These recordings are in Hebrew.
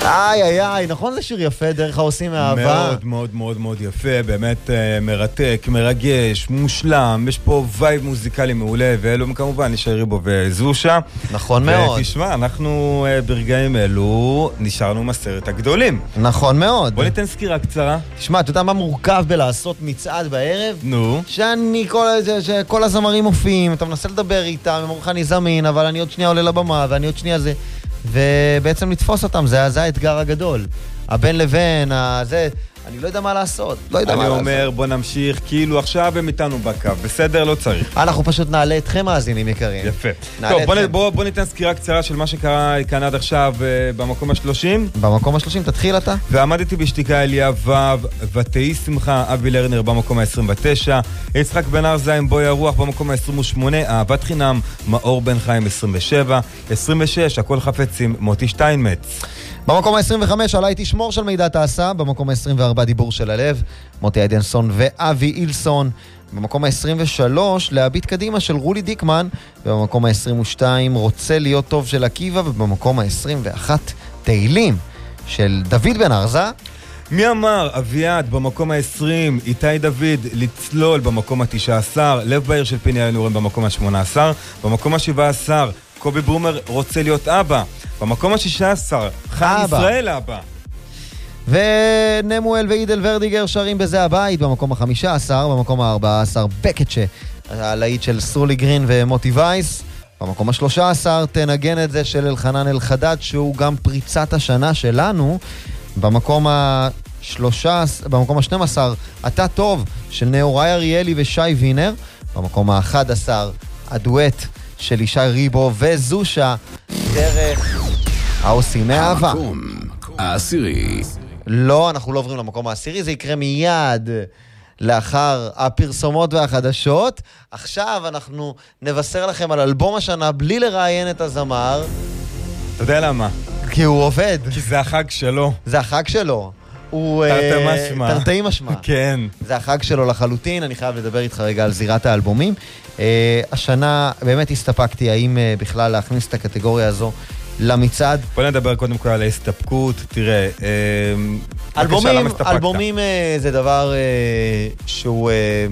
איי, איי, איי, נכון זה שיר יפה, דרך העושים מאהבה? מאוד מאוד מאוד מאוד יפה, באמת מרתק, מרגש, מושלם, יש פה וייב מוזיקלי מעולה, ואלו כמובן נשארי בו וזושה. נכון מאוד. ותשמע, אנחנו ברגעים אלו נשארנו מסרת הגדולים. נכון מאוד. בוא ניתן סקירה קצרה. תשמע, אתה יודע מה מורכב בלעשות מצעד בערב? נו. שכל הזמרים מופיעים, אתה מנסה לדבר איתם, הם אומרים לך אני זמין, אבל אני עוד שנייה עולה לבמה, ואני עוד שנייה זה... ובעצם לתפוס אותם, זה האתגר הגדול. הבין לבין, אני לא יודע מה לעשות. אני אומר, בוא נמשיך, כאילו עכשיו הם איתנו בקו, בסדר? לא צריך. אנחנו פשוט נעלה אתכם מאזינים יקרים. יפה. טוב, בוא ניתן סקירה קצרה של מה שקרה כאן עד עכשיו במקום ה-30. במקום ה-30, תתחיל אתה. ועמדתי בשתיקה אליה ו' ותהי שמחה, אבי לרנר במקום ה-29, יצחק בן ארזה עם בוי הרוח במקום ה-28, אהבת חינם, מאור בן חיים 27, 26, הכל חפצים, מוטי שטיינמץ. במקום ה-25 עלי תשמור של מידע העשה, במקום ה-24 דיבור של הלב, מוטי איידנסון ואבי אילסון, במקום ה-23 להביט קדימה של רולי דיקמן, ובמקום ה-22 רוצה להיות טוב של עקיבא, ובמקום ה-21 תהילים של דוד בן ארזה. מי אמר? אביעד במקום ה-20, איתי דוד לצלול במקום ה-19, לב בעיר של פיני אלנורן במקום ה-18, במקום ה-17 קובי ברומר רוצה להיות אבא, במקום ה-16 חיים ישראל אבא. ונמואל ואידל ורדיגר שרים בזה הבית במקום ה-15, במקום ה-14 בקצ'ה, הלהיט של סרולי גרין ומוטי וייס, במקום ה-13 תנגן את זה של אלחנן אלחדד שהוא גם פריצת השנה שלנו, במקום ה-12 אתה טוב של נאורי אריאלי ושי וינר, במקום ה-11 הדואט של ישי ריבו וזושה דרך העושים מאהבה. המקום העשירי. לא, אנחנו לא עוברים למקום העשירי, זה יקרה מיד לאחר הפרסומות והחדשות. עכשיו אנחנו נבשר לכם על אלבום השנה בלי לראיין את הזמר. אתה יודע למה? כי הוא עובד. כי זה החג שלו. זה החג שלו. הוא תרתי משמע. כן. זה החג שלו לחלוטין, אני חייב לדבר איתך רגע על זירת האלבומים. השנה באמת הסתפקתי האם בכלל להכניס את הקטגוריה הזו למצעד. בוא נדבר קודם כל על ההסתפקות. תראה, אלבומים זה דבר שהוא...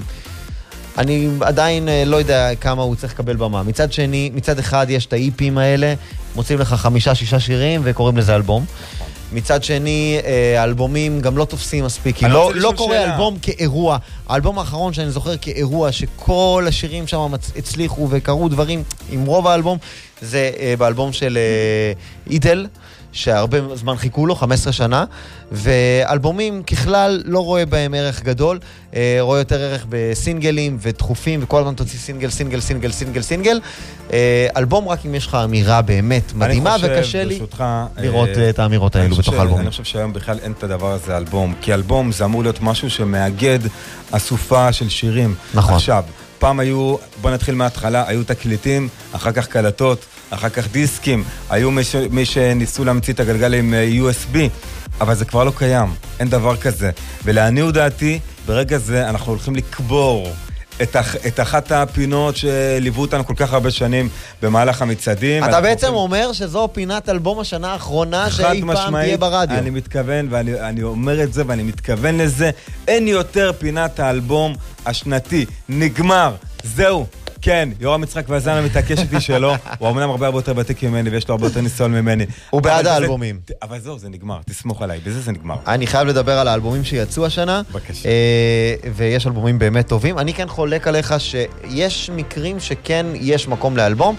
אני עדיין לא יודע כמה הוא צריך לקבל במה. מצד שני, מצד אחד יש את האיפים האלה, מוצאים לך 5-6 שירים וקוראים לזה אלבום. מצד שני, האלבומים גם לא תופסים מספיק, כי לא קורא אלבום כאירוע. האלבום האחרון שאני זוכר כאירוע, שכל השירים שם הצליחו וקראו דברים עם רוב האלבום, זה באלבום של אידל, שהרבה זמן חיכו לו, 15 שנה, ואלבומים ככלל לא רואה בהם ערך גדול, רואה יותר ערך בסינגלים ודחופים, וכל הזמן תוציא סינגל, סינגל, סינגל, סינגל, סינגל. אלבום רק אם יש לך אמירה באמת מדהימה, וקשה לי לראות את האמירות האלו בתוך האלבום. אני חושב שהיום בכלל אין את הדבר הזה אלבום, כי אלבום זה אמור להיות משהו שמאגד אסופה של שירים. נכון. עכשיו, פעם היו, בוא נתחיל מההתחלה, היו תקליטים, אחר כך קלטות, אחר כך דיסקים, היו מי שניסו להמציא את הגלגל עם USB, אבל זה כבר לא קיים, אין דבר כזה. ולעניות דעתי, ברגע זה אנחנו הולכים לקבור את אחת הפינות שליוו אותנו כל כך הרבה שנים במהלך המצעדים. אתה בעצם אומר שזו פינת אלבום השנה האחרונה שאי פעם תהיה ברדיו. אני מתכוון, ואני אומר את זה ואני מתכוון לזה, אין יותר פינת האלבום השנתי, נגמר, זהו. כן, יורם יצחק והזנה מתעקש איתי שלו, הוא אמנם הרבה יותר ותיק ממני ויש לו הרבה יותר ניסיון ממני. הוא בעד האלבומים. אבל זהו, זה נגמר, תסמוך עליי, בזה זה נגמר. אני חייב לדבר על האלבומים שיצאו השנה, בבקשה. ויש אלבומים באמת טובים. אני כן חולק עליך שיש מקרים שכן יש מקום לאלבום,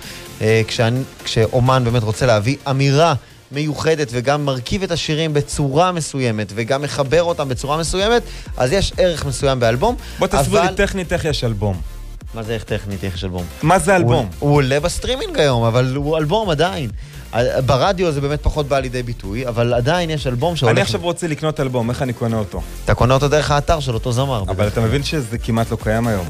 כשאומן באמת רוצה להביא אמירה מיוחדת וגם מרכיב את השירים בצורה מסוימת וגם מחבר אותם בצורה מסוימת, אז יש ערך מסוים באלבום. בוא תסביר לי טכנית איך יש אלבום. מה זה איך טכנית, איך יש אלבום? מה זה אלבום? הוא עולה בסטרימינג היום, אבל הוא אלבום עדיין. ברדיו זה באמת פחות בא לידי ביטוי, אבל עדיין יש אלבום שהולך... אני עכשיו רוצה לקנות אלבום, איך אני קונה אותו? אתה קונה אותו דרך האתר של אותו זמר. אבל אתה מבין שזה כמעט לא קיים היום.